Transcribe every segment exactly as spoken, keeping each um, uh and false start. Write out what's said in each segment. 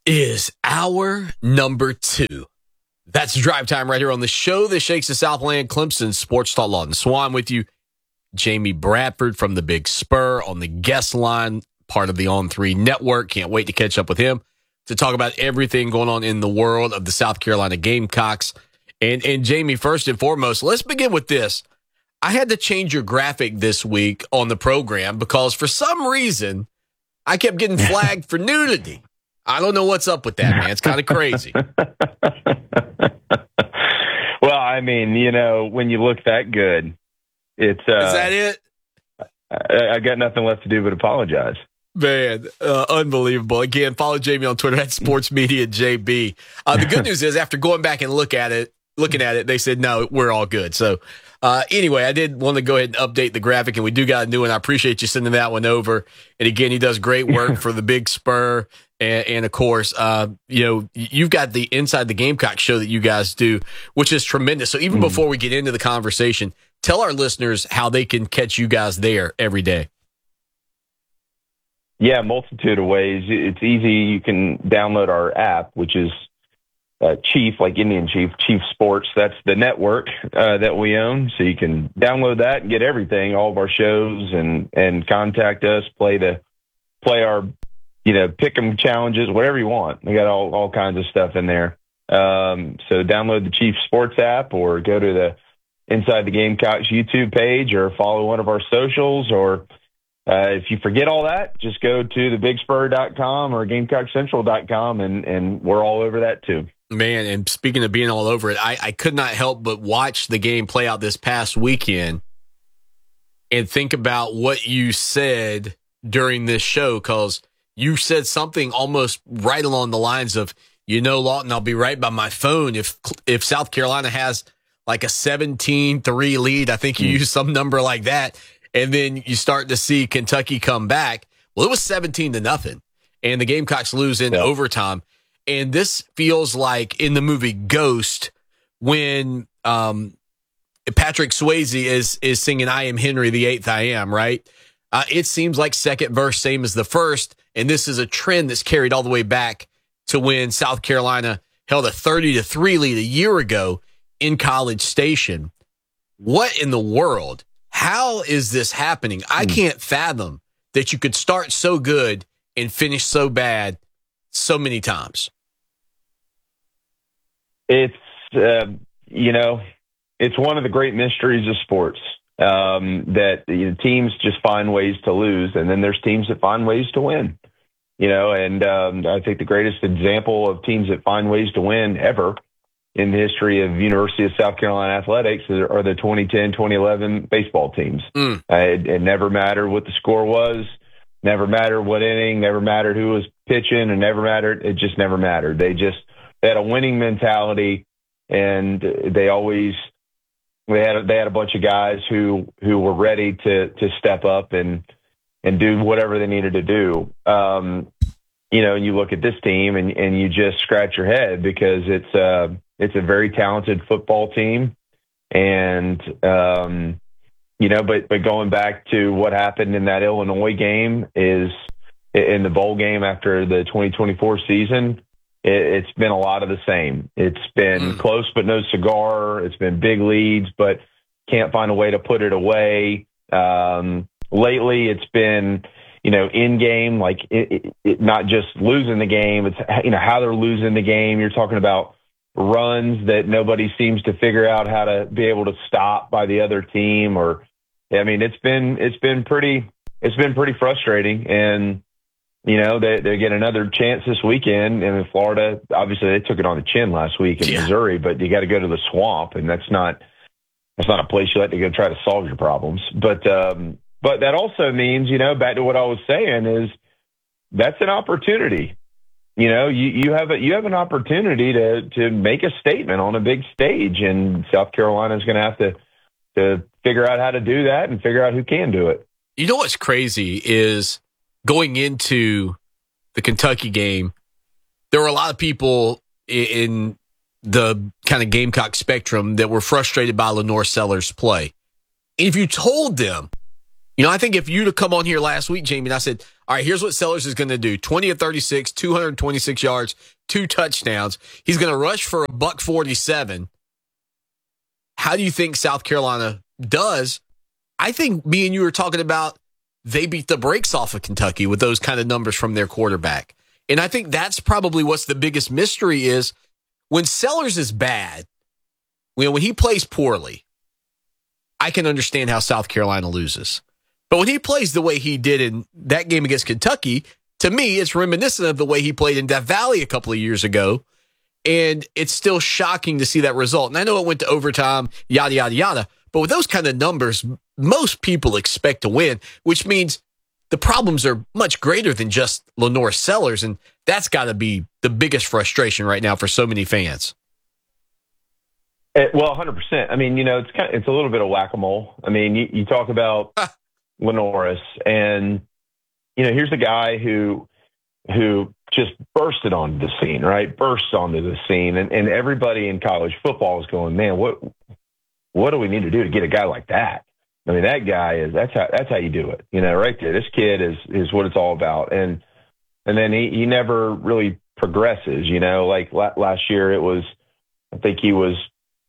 is hour number two. That's Drive Time right here on the show that shakes the Southland Clemson Sports Talk. Lawton Swan with you. Jamie Bradford from the Big Spur on the guest line, part of the On three Network. Can't wait to catch up with him to talk about everything going on in the world of the South Carolina Gamecocks. And, and Jamie, first and foremost, let's begin with this. I had to change your graphic this week on the program because for some reason I kept getting flagged for nudity. I don't know what's up with that, man. It's kind of crazy. Well, I mean, you know, when you look that good, it's uh, is that it? I, I got nothing left to do but apologize. Man, uh, unbelievable. Again, follow Jamie on Twitter at Sports Media J B. Uh, the good news is, after going back and look at it, looking at it, they said no, we're all good. So, uh, anyway, I did want to go ahead and update the graphic, and we do got a new one. I appreciate you sending that one over. And again, he does great work for the Big Spur. And, and of course, uh, you know, you've got the Inside the Gamecock show that you guys do, which is tremendous. So even mm. before we get into the conversation, tell our listeners how they can catch you guys there every day. Yeah, multitude of ways. It's easy. You can download our app, which is uh, Chief, like Indian Chief, Chief Sports. That's the network uh, that we own. So you can download that and get everything, all of our shows, and and contact us, play the play our you know, pick 'em challenges, whatever you want. We got all, all kinds of stuff in there. Um, so download the Chief Sports app or go to the Inside the Gamecocks YouTube page or follow one of our socials. Or uh, if you forget all that, just go to the big spur dot com or gamecock central dot com, and, and we're all over that too. Man, and speaking of being all over it, I, I could not help but watch the game play out this past weekend and think about what you said during this show, because you said something almost right along the lines of, you know, Lawton, I'll be right by my phone if if South Carolina has like a seventeen three lead. I think you mm. used some number like that. And then you start to see Kentucky come back. Well, it was seventeen to nothing. And the Gamecocks lose in yep. overtime. And this feels like in the movie Ghost when um, Patrick Swayze is, is singing I Am Henry the Eighth I Am, right? Uh, it seems like second verse, same as the first. And this is a trend that's carried all the way back to when South Carolina held a thirty to three lead a year ago in College Station. What in the world? How is this happening? I can't fathom that you could start so good and finish so bad so many times. It's, uh, you know, it's one of the great mysteries of sports. Um, that you know, teams just find ways to lose, and then there's teams that find ways to win. You know, and um, I think the greatest example of teams that find ways to win ever in the history of University of South Carolina athletics are the twenty ten twenty eleven baseball teams. Mm. Uh, it, it never mattered what the score was, never mattered what inning, never mattered who was pitching, and never mattered. It just never mattered. They just they had a winning mentality, and they always. They had they had a bunch of guys who, who were ready to to step up and and do whatever they needed to do. Um, you know, and you look at this team and, and you just scratch your head because it's uh it's a very talented football team, and um, you know, but but going back to what happened in that Illinois game is in the bowl game after the twenty twenty-four season. It's been a lot of the same. It's been mm. close but no cigar. It's been big leads, but can't find a way to put it away. Um, lately, it's been, you know, in game, like it, it, it, not just losing the game. It's, you know, how they're losing the game. You're talking about runs that nobody seems to figure out how to be able to stop by the other team. Or, I mean, it's been it's been pretty it's been pretty frustrating. And you know, they they get another chance this weekend. And in Florida, obviously, they took it on the chin last week in yeah. Missouri, but you got to go to the swamp, and that's not that's not a place you like to go try to solve your problems. But um, but that also means, you know, back to what I was saying, is that's an opportunity. You know, you, you have a you have an opportunity to to make a statement on a big stage, and South Carolina is going to have to to figure out how to do that and figure out who can do it. You know what's crazy is, going into the Kentucky game, there were a lot of people in the kind of Gamecock spectrum that were frustrated by Lenore Sellers' play. And if you told them, you know, I think if you'd have come on here last week, Jamie, and I said, all right, here's what Sellers is going to do. twenty of thirty-six, two hundred twenty-six yards, two touchdowns. He's going to rush for a buck forty-seven. How do you think South Carolina does? I think me and you were talking about they beat the brakes off of Kentucky with those kind of numbers from their quarterback. And I think that's probably what's the biggest mystery is when Sellers is bad, when, when he plays poorly, I can understand how South Carolina loses. But when he plays the way he did in that game against Kentucky, to me, it's reminiscent of the way he played in Death Valley a couple of years ago. And it's still shocking to see that result. And I know it went to overtime, yada, yada, yada. But with those kind of numbers, most people expect to win, which means the problems are much greater than just Lenore Sellers. And that's got to be the biggest frustration right now for so many fans. It, well, one hundred percent. I mean, you know, it's kind of, it's a little bit of whack-a-mole. I mean, you, you talk about Lenoris, and, you know, here's a guy who who just bursted onto the scene, right? Burst onto the scene. And, and everybody in college football is going, man, what what do we need to do to get a guy like that? I mean, that guy is, that's how, that's how you do it. You know, right there, this kid is, is what it's all about. And, and then he, he never really progresses, you know, like la- last year it was, I think he was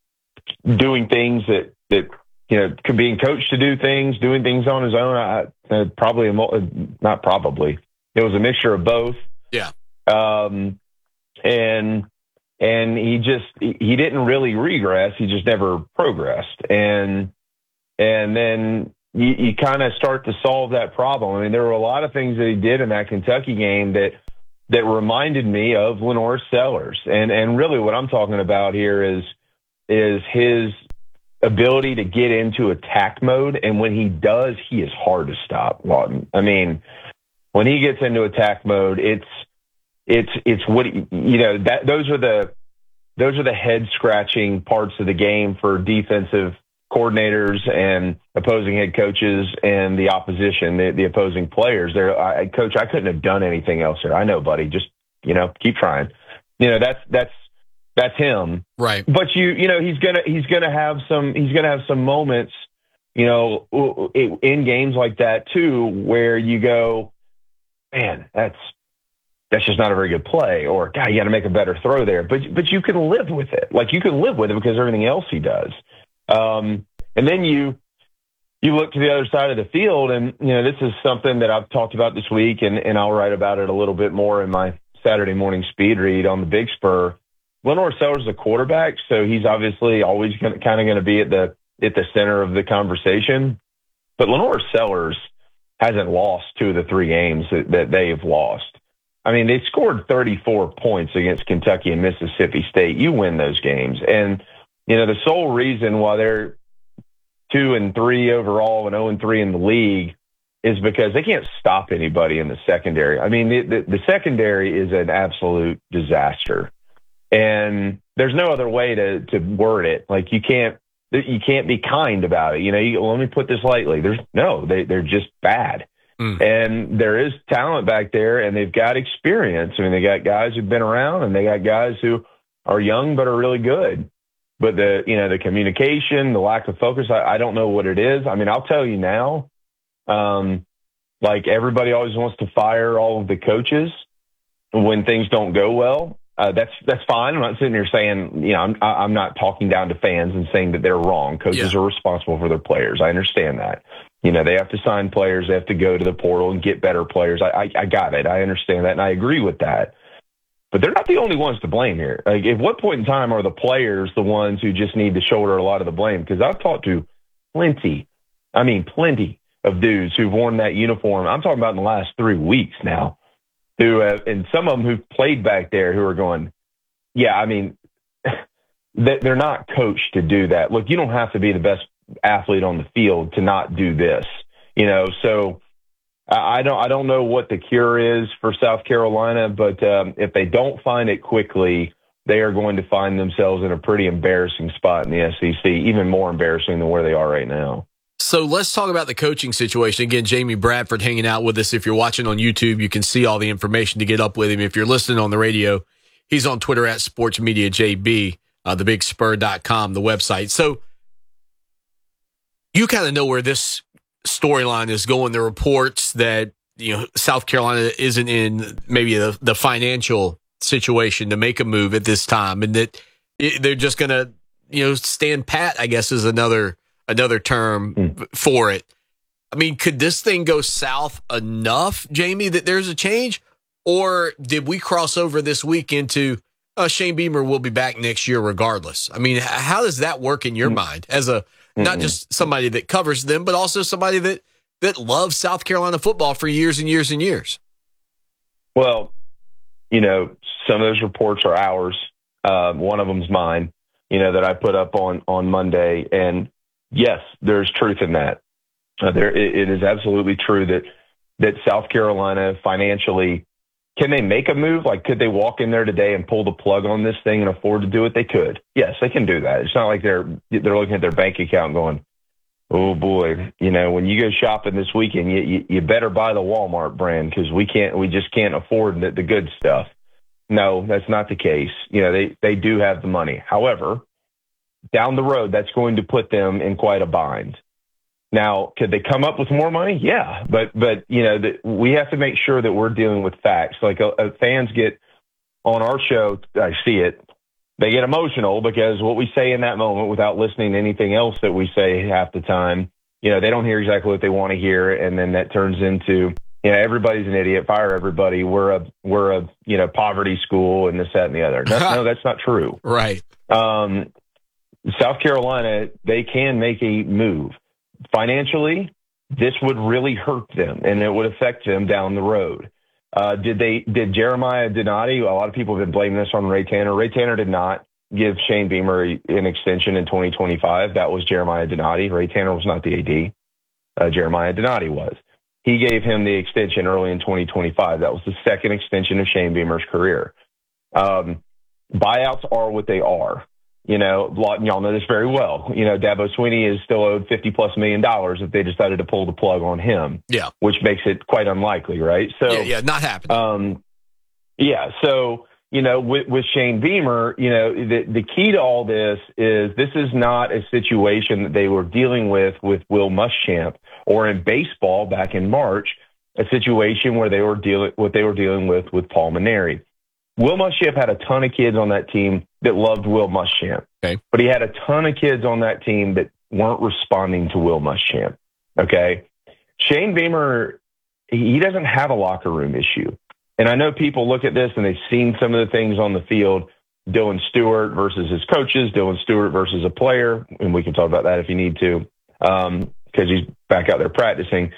doing things that, that, you know, being coached to do things, doing things on his own. I, uh, probably, a, not probably, it was a mixture of both. Yeah. Um, and, and he just, he didn't really regress. He just never progressed. And, and then you, you kind of start to solve that problem. I mean, there were a lot of things that he did in that Kentucky game that, that reminded me of Lenore Sellers. And, and really what I'm talking about here is, is his ability to get into attack mode. And when he does, he is hard to stop, Lawton. I mean, when he gets into attack mode, it's, it's, it's what, you know, that those are the, those are the head scratching parts of the game for defensive coordinators and opposing head coaches and the opposition, the, the opposing players. There, I, coach, I couldn't have done anything else here. I know, buddy, just, you know, keep trying. You know, that's, that's, that's him. Right. But you, you know, he's going to, he's going to have some, he's going to have some moments, you know, in games like that too, where you go, man, that's, that's just not a very good play, or God, you got to make a better throw there. But, but you can live with it. Like you can live with it because everything else he does. Um, and then you, you look to the other side of the field, and, you know, this is something that I've talked about this week, and, and I'll write about it a little bit more in my Saturday morning speed read on the Big Spur. Lenore Sellers is a quarterback, so he's obviously always gonna, kind of going to be at the, at the center of the conversation. But Lenore Sellers hasn't lost two of the three games that, that they have lost. I mean, they scored thirty-four points against Kentucky and Mississippi State. You win those games. And, you know, the sole reason why they're two and three overall and oh and three in the league is because they can't stop anybody in the secondary. I mean, the, the, the secondary is an absolute disaster. And there's no other way to, to word it. Like you can't, you can't be kind about it. You know, you, let me put this lightly. There's no, they, they're just bad. Mm. And there is talent back there, and they've got experience. I mean, they got guys who've been around, and they got guys who are young but are really good. But the, you know, the communication, the lack of focus, I, I don't know what it is. I mean, I'll tell you now, um, like everybody always wants to fire all of the coaches when things don't go well. Uh, that's, that's fine. I'm not sitting here saying, you know, I'm, I'm not talking down to fans and saying that they're wrong. Coaches yeah. are responsible for their players. I understand that. You know, they have to sign players. They have to go to the portal and get better players. I, I, I got it. I understand that. And I agree with that. But they're not the only ones to blame here. Like, at what point in time are the players the ones who just need to shoulder a lot of the blame? Because I've talked to plenty, I mean, plenty of dudes who've worn that uniform. I'm talking about in the last three weeks now, who have, and some of them who've played back there who are going, yeah, I mean, they're not coached to do that. Look, you don't have to be the best athlete on the field to not do this, you know, so I don't I don't know what the cure is for South Carolina, but um, if they don't find it quickly, they are going to find themselves in a pretty embarrassing spot in the S E C, even more embarrassing than where they are right now. So let's talk about the coaching situation. Again, Jamie Bradford hanging out with us. If you're watching on YouTube, you can see all the information to get up with him. If you're listening on the radio, he's on Twitter at Sports Media J B, uh, the big spur dot com, the website. So you kind of know where this storyline is going. The reports that you know, South Carolina isn't in maybe the, the financial situation to make a move at this time, and that it, they're just going to, you know, stand pat, I guess is another another term mm. for it. I mean, could this thing go south enough, Jamie, that there's a change? Or did we cross over this week into uh, Shane Beamer will be back next year regardless? I mean, how does that work in your mm. mind as a Mm-mm. not just somebody that covers them, but also somebody that, that loves South Carolina football for years and years and years? Well, you know, some of those reports are ours. Uh, one of them's mine, you know, that I put up on, on Monday. And yes, there's truth in that. Uh, there, it, it is absolutely true that, that South Carolina financially, can they make a move? Like, could they walk in there today and pull the plug on this thing and afford to do it? They could. Yes, they can do that. It's not like they're, they're looking at their bank account going, oh boy, you know, when you go shopping this weekend, you, you, you better buy the Walmart brand because we can't, we just can't afford the, the good stuff. No, that's not the case. You know, they, they do have the money. However, down the road, that's going to put them in quite a bind. Now, could they come up with more money? Yeah, but but you know, the, we have to make sure that we're dealing with facts. Like uh, fans get on our show, I see it. They get emotional because what we say in that moment, without listening to anything else that we say half the time, you know, they don't hear exactly what they want to hear, and then that turns into, you know, everybody's an idiot. Fire everybody. We're a we're a you know poverty school and this, that, and the other. No, no that's not true. Right. Um, South Carolina, they can make a move. Financially, this would really hurt them, and it would affect them down the road. Uh, did they? Did Jeremiah Donati? A lot of people have been blaming this on Ray Tanner. Ray Tanner did not give Shane Beamer an extension in twenty twenty-five. That was Jeremiah Donati. Ray Tanner was not the A D. Uh, Jeremiah Donati was. He gave him the extension early in twenty twenty-five. That was the second extension of Shane Beamer's career. Um, buyouts are what they are. You know, y'all know this very well. You know, Dabo Swinney is still owed fifty plus million dollars if they decided to pull the plug on him. Yeah. Which makes it quite unlikely, right? So, yeah, yeah not happening. Um, yeah. So, you know, with, with Shane Beamer, you know, the, the key to all this is this is not a situation that they were dealing with with Will Muschamp, or in baseball back in March, a situation where they were dealing what they were dealing with with Paul Mainieri. Will Muschamp had a ton of kids on that team that loved Will Muschamp, okay. But he had a ton of kids on that team that weren't responding to Will Muschamp. Okay. Shane Beamer, he doesn't have a locker room issue. And I know people look at this and they've seen some of the things on the field, Dylan Stewart versus his coaches, Dylan Stewart versus a player. And we can talk about that if you need to, um, because he's back out there practicing.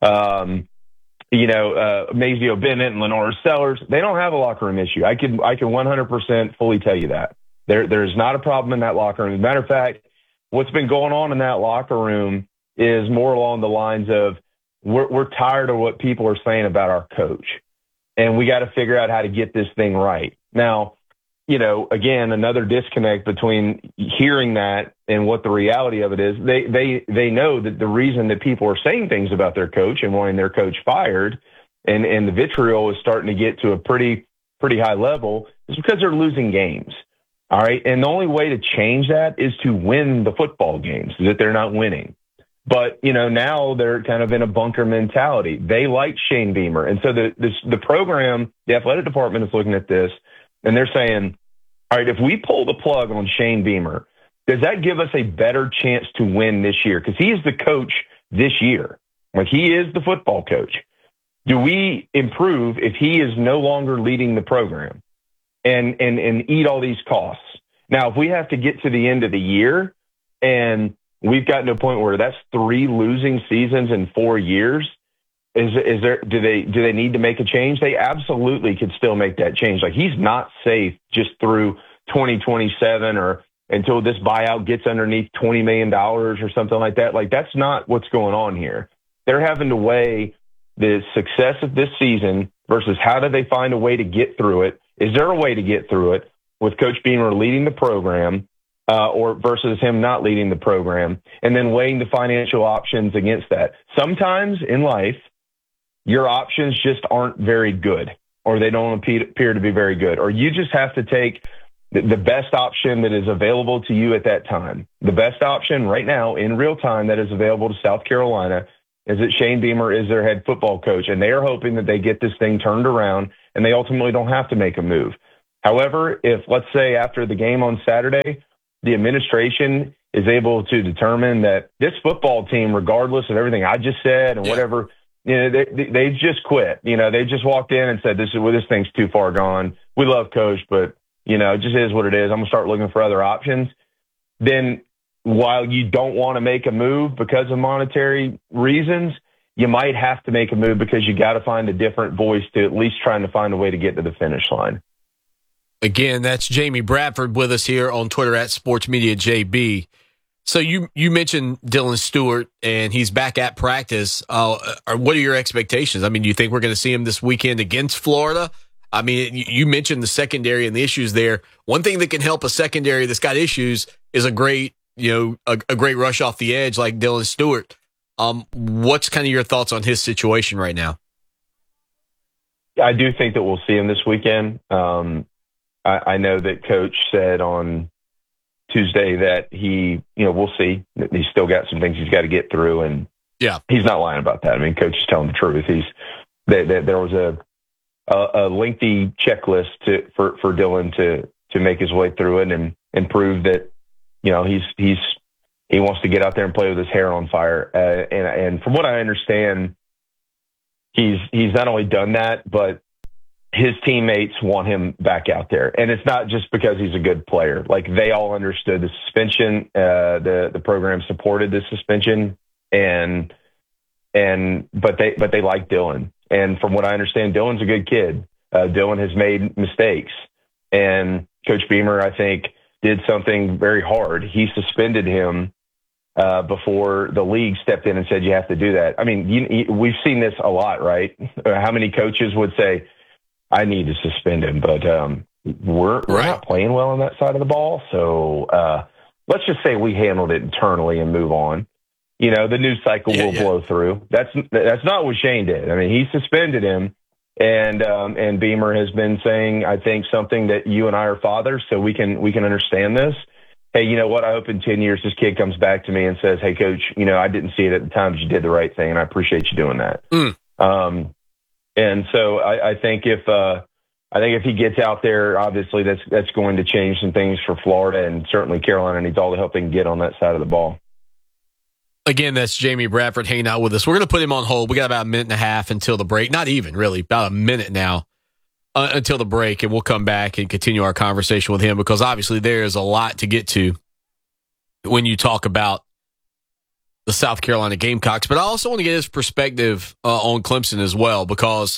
Um, You know, uh, Mazeo Bennett and Lenora Sellers, they don't have a locker room issue. I can I can one hundred percent fully tell you that. There There's not a problem in that locker room. As a matter of fact, what's been going on in that locker room is more along the lines of we're, we're tired of what people are saying about our coach, and we got to figure out how to get this thing right. Now, you know, again, another disconnect between hearing that and what the reality of it is. They they they know that the reason that people are saying things about their coach and wanting their coach fired, and, and the vitriol is starting to get to a pretty pretty high level, is because they're losing games. All right, and the only way to change that is to win the football games that they're not winning. But you know, now they're kind of in a bunker mentality. They like Shane Beamer, and so the this, the program, the athletic department is looking at this. And they're saying, all right, if we pull the plug on Shane Beamer, does that give us a better chance to win this year? Because he is the coach this year. Like, he is the football coach. Do we improve if he is no longer leading the program and, and, and eat all these costs? Now, if we have to get to the end of the year and we've gotten to a point where that's three losing seasons in four years, Is is there do they do they need to make a change? They absolutely could still make that change. Like, he's not safe just through twenty twenty-seven or until this buyout gets underneath twenty million dollars or something like that. Like, that's not what's going on here. They're having to weigh the success of this season versus how do they find a way to get through it? Is there a way to get through it with Coach Beamer leading the program uh, or versus him not leading the program, and then weighing the financial options against that? Sometimes in life, your options just aren't very good, or they don't appear to be very good, or you just have to take the best option that is available to you at that time. The best option right now in real time that is available to South Carolina is that Shane Beamer is their head football coach, and they are hoping that they get this thing turned around and they ultimately don't have to make a move. However, if, let's say, after the game on Saturday, the administration is able to determine that this football team, regardless of everything I just said and yeah. whatever, you know, they they just quit. You know, they just walked in and said, "This is well, this thing's too far gone. We love Coach, but you know, it just is what it is. I'm gonna start looking for other options." Then, while you don't want to make a move because of monetary reasons, you might have to make a move because you got to find a different voice to at least trying to find a way to get to the finish line. Again, that's Jamie Bradford with us here on Twitter at Sports Media J B. So you you mentioned Dylan Stewart, and he's back at practice. Uh, what are your expectations? I mean, do you think we're going to see him this weekend against Florida? I mean, you mentioned the secondary and the issues there. One thing that can help a secondary that's got issues is a great, you know, a, a great rush off the edge like Dylan Stewart. Um, what's kind of your thoughts on his situation right now? I do think that we'll see him this weekend. Um, I, I know that Coach said on Tuesday that he, you know, we'll see. He's still got some things he's got to get through, and yeah, he's not lying about that. I mean, Coach is telling the truth. He's that there, there was a, a a lengthy checklist to for for Dylan to to make his way through it and and prove that, you know, he's he's he wants to get out there and play with his hair on fire. Uh, and and from what I understand, he's he's not only done that, but his teammates want him back out there. And it's not just because he's a good player. Like, they all understood the suspension. Uh, the, the program supported the suspension, and, and, but they, but they like Dylan. And from what I understand, Dylan's a good kid. Uh, Dylan has made mistakes, and Coach Beamer, I think, did something very hard. He suspended him uh, before the league stepped in and said, you have to do that. I mean, you, you, we've seen this a lot, right? How many coaches would say, I need to suspend him, but um, we're we're right. not playing well on that side of the ball. So uh, let's just say we handled it internally and move on. You know, the news cycle yeah, will yeah. blow through. That's that's not what Shane did. I mean, he suspended him, and um, and Beamer has been saying, I think, something that you and I are fathers, so we can we can understand this. Hey, you know what? I hope in ten years this kid comes back to me and says, hey, Coach, you know, I didn't see it at the time, but you did the right thing, and I appreciate you doing that. Mm. Um, And so I, I think if uh, I think if he gets out there, obviously that's that's going to change some things for Florida, and certainly Carolina needs all the help they can get on that side of the ball. Again, that's Jamie Bradford hanging out with us. We're going to put him on hold. We got about a minute and a half until the break. Not even, really, about a minute now uh, until the break, and we'll come back and continue our conversation with him, because obviously there is a lot to get to when you talk about the South Carolina Gamecocks. But I also want to get his perspective uh, on Clemson as well, because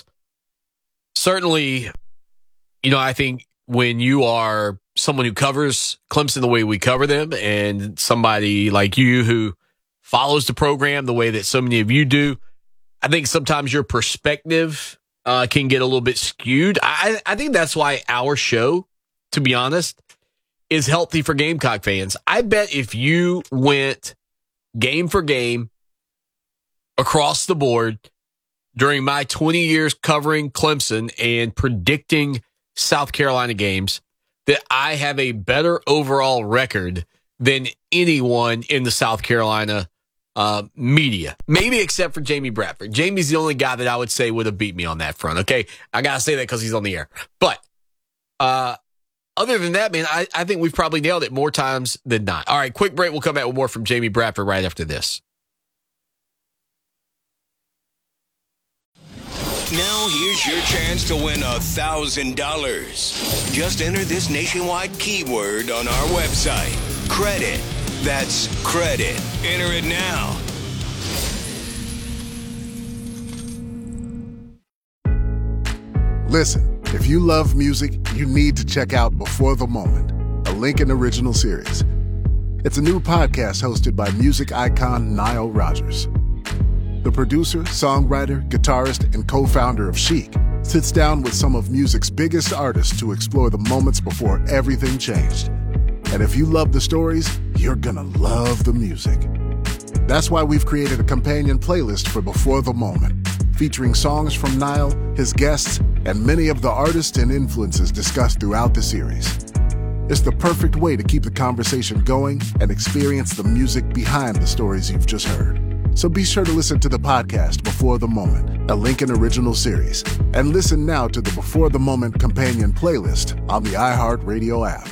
certainly, you know, I think when you are someone who covers Clemson the way we cover them, and somebody like you who follows the program the way that so many of you do, I think sometimes your perspective uh, can get a little bit skewed. I, I think that's why our show, to be honest, is healthy for Gamecock fans. I bet if you went game for game across the board during my twenty years covering Clemson and predicting South Carolina games, that I have a better overall record than anyone in the South Carolina uh, media. Maybe except for Jamie Bradford. Jamie's the only guy that I would say would have beat me on that front. Okay, I got to say that because he's on the air. But uh, other than that, man, I, I think we've probably nailed it more times than not. All right, quick break. We'll come back with more from Jamie Bradford right after this. Now here's your chance to win one thousand dollars. Just enter this nationwide keyword on our website. Credit. That's credit. Enter it now. Listen, if you love music, you need to check out Before the Moment, a Lincoln original series. It's a new podcast hosted by music icon Nile Rodgers. The producer, songwriter, guitarist, and co-founder of Chic sits down with some of music's biggest artists to explore the moments before everything changed. And if you love the stories, you're gonna love the music. That's why we've created a companion playlist for Before the Moment, featuring songs from Nile, his guests, and many of the artists and influences discussed throughout the series. It's the perfect way to keep the conversation going and experience the music behind the stories you've just heard. So be sure to listen to the podcast Before the Moment, a Lincoln original series. And listen now to the Before the Moment companion playlist on the iHeartRadio app.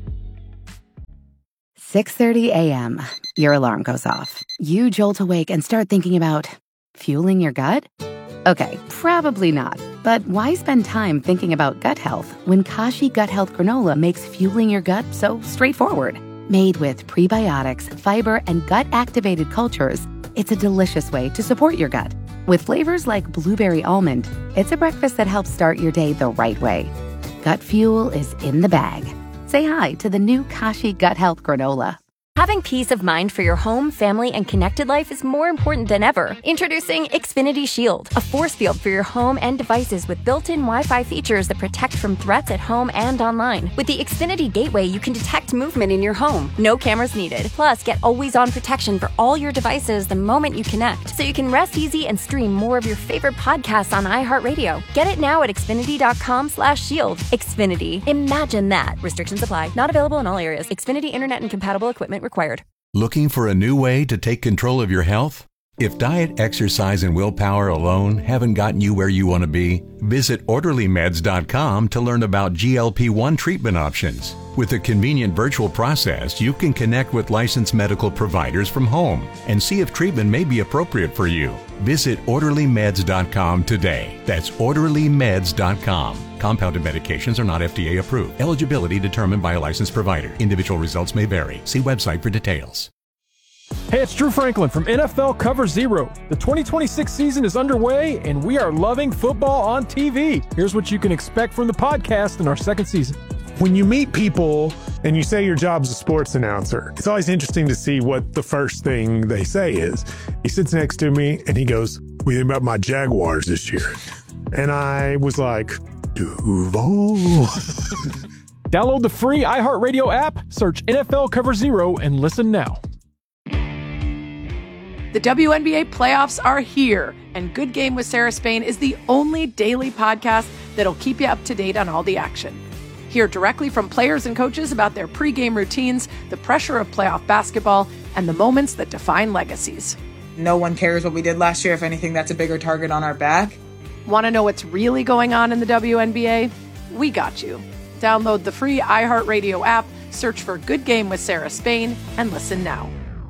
six thirty a.m. Your alarm goes off. You jolt awake and start thinking about fueling your gut? Okay, probably not. But why spend time thinking about gut health when Kashi Gut Health Granola makes fueling your gut so straightforward? Made with prebiotics, fiber, and gut-activated cultures, it's a delicious way to support your gut. With flavors like blueberry almond, it's a breakfast that helps start your day the right way. Gut fuel is in the bag. Say hi to the new Kashi Gut Health Granola. Having peace of mind for your home, family, and connected life is more important than ever. Introducing Xfinity Shield, a force field for your home and devices with built-in Wi-Fi features that protect from threats at home and online. With the Xfinity Gateway, you can detect movement in your home. No cameras needed. Plus, get always-on protection for all your devices the moment you connect, so you can rest easy and stream more of your favorite podcasts on iHeartRadio. Get it now at Xfinity.com slash shield. Xfinity. Imagine that. Restrictions apply. Not available in all areas. Xfinity Internet and compatible equipment required. Looking for a new way to take control of your health? If diet, exercise, and willpower alone haven't gotten you where you want to be, visit orderly meds dot com to learn about G L P one treatment options. With a convenient virtual process, you can connect with licensed medical providers from home and see if treatment may be appropriate for you. Visit orderly meds dot com today. That's orderly meds dot com. Compounded medications are not F D A approved. Eligibility determined by a licensed provider. Individual results may vary. See website for details. Hey, it's Drew Franklin from N F L Cover Zero. The twenty twenty-six season is underway, and we are loving football on T V. Here's what you can expect from the podcast in our second season. When you meet people and you say your job's a sports announcer, it's always interesting to see what the first thing they say is. He sits next to me and he goes, "What do you think about my Jaguars this year?" And I was like, Duval. Download the free iHeartRadio app, search N F L Cover Zero, and listen now. The W N B A playoffs are here, and Good Game with Sarah Spain is the only daily podcast that'll keep you up to date on all the action. Hear directly from players and coaches about their pregame routines, the pressure of playoff basketball, and the moments that define legacies. No one cares what we did last year. If anything, that's a bigger target on our back. Want to know what's really going on in the W N B A? We got you. Download the free iHeartRadio app, search for Good Game with Sarah Spain, and listen now.